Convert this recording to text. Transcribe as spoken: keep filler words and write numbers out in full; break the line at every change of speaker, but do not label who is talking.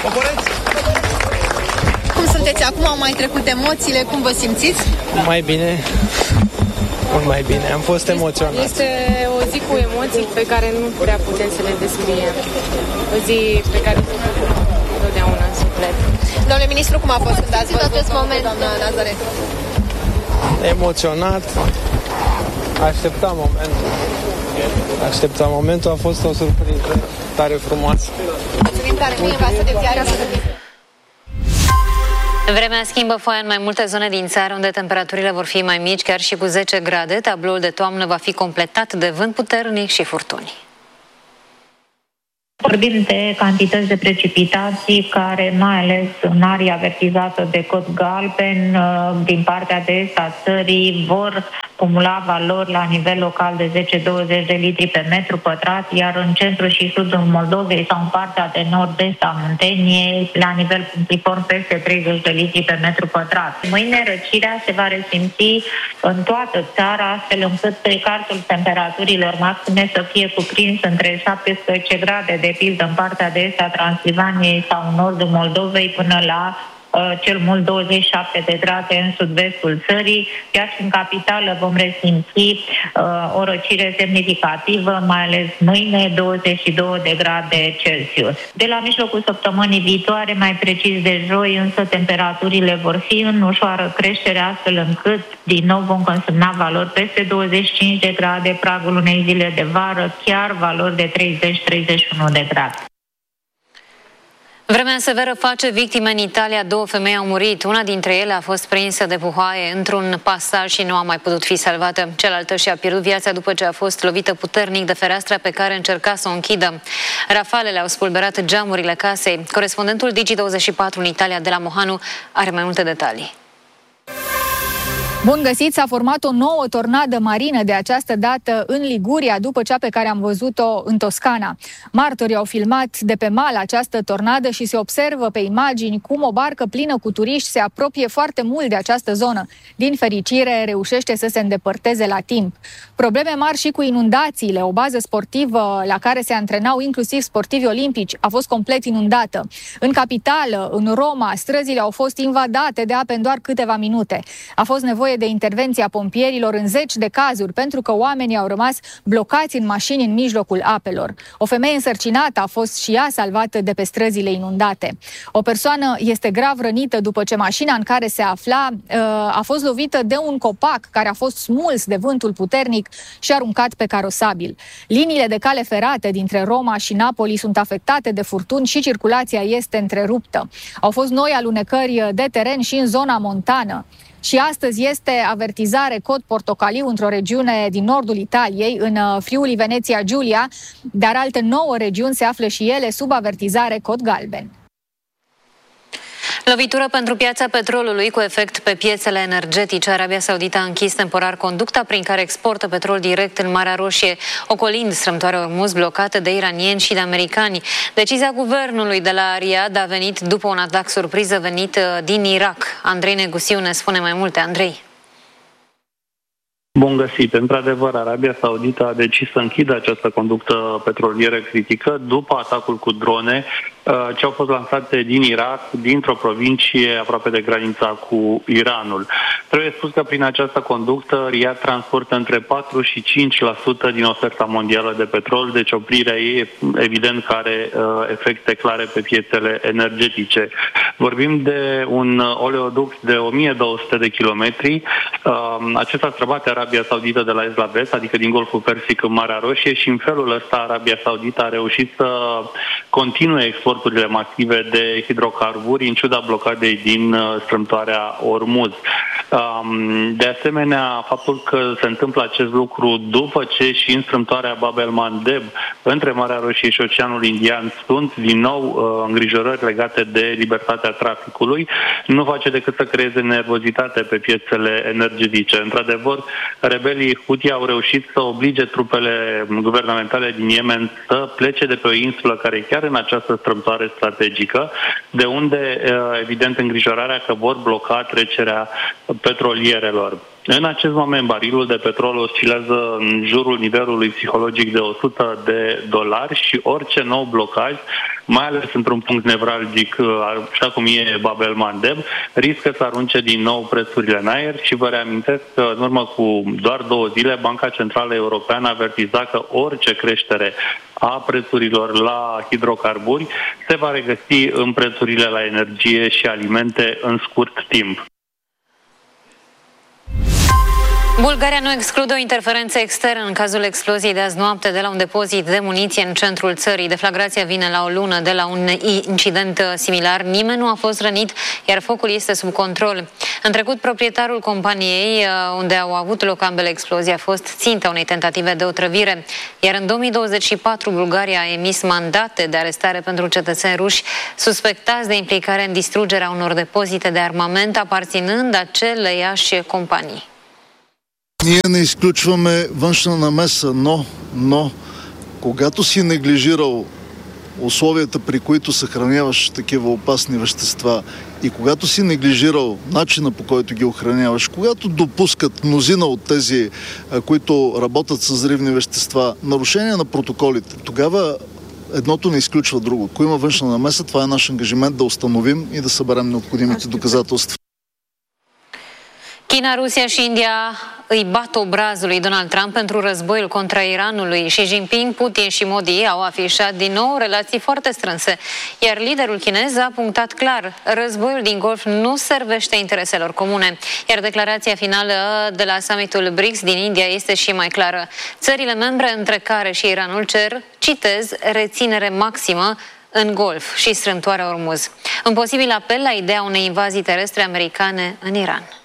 Cum sunteți acum? Au mai trecut emoțiile? Cum vă simțiți?
Mai bine. Mult mai bine. Am fost emoționat.
Este o zi cu emoții pe care nu prea putem să le descriem. O zi pe care întotdeauna în suflet.
Domnule ministru, cum a fost când ați văzut acest moment, doamna Nazaret?
Emoționat. Așteptam momentul. Așteptam momentul. A fost o surpriză tare frumoasă.
Mulțumim tare mult, v-ați de viață.
Vremea schimbă foaia în mai multe zone din țară, unde temperaturile vor fi mai mici, chiar și cu zece grade. Tabloul de toamnă va fi completat de vânt puternic și furtuni.
Vorbim de cantități de precipitații care, mai ales în aria avertizată de cod galben, din partea de est a țării, vor acumula valori la nivel local de zece douăzeci de litri pe metru pătrat, iar în centrul și sudul Moldovei sau în partea de nord-est a Munteniei, la nivel punctiform peste treizeci de litri pe metru pătrat. Mâine răcirea se va resimți în toată țara, astfel încât precalculul temperaturilor maxime să fie cuprins între șaptesprezece grade, de pildă în partea de est a Transilvaniei sau în nordul Moldovei, până la uh, cel mult douăzeci și șapte de grade în sud-vestul țării, iar și în capitală vom resimți uh, o răcire semnificativă, mai ales mâine, douăzeci și două de grade Celsius. De la mijlocul săptămânii viitoare, mai precis de joi, însă temperaturile vor fi în ușoară creștere, astfel încât din nou vom consemna valori peste douăzeci și cinci de grade, pragul unei zile de vară, chiar valori de treizeci treizeci și unu de grade.
Vremea severă face victime în Italia. Două femei au murit. Una dintre ele a fost prinsă de puhoaie într-un pasaj și nu a mai putut fi salvată. Cealaltă și-a pierdut viața după ce a fost lovită puternic de fereastra pe care încerca să o închidă. Rafalele au spulberat geamurile casei. Corespondentul Digi douăzeci și patru în Italia de la Mohanu are mai multe detalii.
Bun găsit, s-a format o nouă tornadă marină, de această dată în Liguria, după cea pe care am văzut-o în Toscana. Martorii au filmat de pe mal această tornadă și se observă pe imagini cum o barcă plină cu turiști se apropie foarte mult de această zonă. Din fericire, reușește să se îndepărteze la timp. Probleme mari și cu inundațiile. O bază sportivă la care se antrenau inclusiv sportivi olimpici a fost complet inundată. În capitală, în Roma, străzile au fost invadate de ape în doar câteva minute. A fost nevoie de intervenția pompierilor în zeci de cazuri, pentru că oamenii au rămas blocați în mașini în mijlocul apelor. O femeie însărcinată a fost și ea salvată de pe străzile inundate. O persoană este grav rănită după ce mașina în care se afla a fost lovită de un copac care a fost smuls de vântul puternic și aruncat pe carosabil. Liniile de cale ferate dintre Roma și Napoli sunt afectate de furtuni și circulația este întreruptă. Au fost noi alunecări de teren și în zona montană. Și astăzi este avertizare cod portocaliu într-o regiune din nordul Italiei, în Friuli Venezia Giulia, dar alte nouă regiuni se află și ele sub avertizare cod galben.
Lovitură pentru piața petrolului cu efect pe piețele energetice. Arabia Saudită a închis temporar conducta prin care exportă petrol direct în Marea Roșie, ocolind strâmtoarea Ormuz blocată de iranieni și de americani. Decizia guvernului de la Riyadh a venit după un atac surpriză venit din Irak. Andrei Negusiu ne spune mai multe. Andrei.
Bun găsit! Într-adevăr, Arabia Saudită a decis să închidă această conductă petrolieră critică după atacul cu drone ce au fost lansate din Irak, dintr-o provincie aproape de granița cu Iranul. Trebuie spus că prin această conductă Riyadh transportă între patru și cinci la sută din oferta mondială de petrol, deci oprirea ei evident că are efecte clare pe piețele energetice. Vorbim de un oleoduct de o mie două sute de kilometri. Acesta străbate Arabia Saudită de la est la vest, adică din Golful Persic în Marea Roșie, și în felul ăsta Arabia Saudită a reușit să continue exporturile masive de hidrocarburi în ciuda blocadei din strâmtoarea Ormuz. De asemenea, faptul că se întâmplă acest lucru după ce și în strâmtoarea Bab el-Mandeb între Marea Roșie și Oceanul Indian sunt din nou îngrijorări legate de libertatea traficului, nu face decât să creeze nervozitate pe piețele energetice. Într-adevăr, rebelii Houthi au reușit să oblige trupele guvernamentale din Yemen să plece de pe o insulă care e chiar în această strâmtoare strategică, de unde, evident, îngrijorarea că vor bloca trecerea petrolierelor. În acest moment, barilul de petrol oscilează în jurul nivelului psihologic de o sută de dolari și orice nou blocaj mai ales într-un punct nevralgic, așa cum e Bab el-Mandeb, riscă să arunce din nou prețurile în aer și vă reamintesc că în urmă cu doar două zile Banca Centrală Europeană avertiza că orice creștere a prețurilor la hidrocarburi se va regăsi în prețurile la energie și alimente în scurt timp.
Bulgaria nu exclude o interferență externă în cazul exploziei de azi noapte de la un depozit de muniție în centrul țării. Deflagrația vine la o lună de la un incident similar. Nimeni nu a fost rănit, iar focul este sub control. În trecut, proprietarul companiei unde au avut loc ambele explozii a fost ținta unei tentative de otrăvire. Iar în două mii douăzeci și patru, Bulgaria a emis mandate de arestare pentru cetățeni ruși suspectați de implicare în distrugerea unor depozite de armament aparținând aceleiași companii.
Ние не изключваме външна намеса, но, но когато си неглижирал условията, при които съхраняваш такива опасни вещества и когато си неглижирал начина, по който ги охраняваш, когато допускат мнозина от тези, които работят с взривни вещества, нарушение на протоколите, тогава едното не изключва друго. Ако има външна намеса, това е наш ангажимент да установим и да съберем необходимите доказателства.
China, Rusia și India îi bat obrazul lui Donald Trump pentru războiul contra Iranului. Xi Jinping, Putin și Modi au afișat din nou relații foarte strânse, iar liderul chinez a punctat clar: războiul din Golf nu servește intereselor comune. Iar declarația finală de la summitul B R I C S din India este și mai clară. Țările membre, între care și Iranul, cer, citez, reținere maximă în Golf și strâmtoarea Ormuz. Un posibil apel la ideea unei invazii terestre americane în Iran.